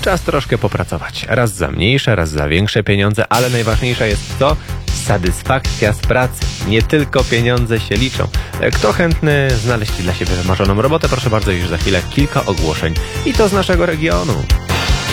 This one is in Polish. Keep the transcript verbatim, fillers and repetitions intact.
Czas troszkę popracować. Raz za mniejsze, raz za większe pieniądze, ale najważniejsza jest to satysfakcja z pracy. Nie tylko pieniądze się liczą. Kto chętny znaleźć dla siebie wymarzoną robotę, proszę bardzo, już za chwilę kilka ogłoszeń. I to z naszego regionu.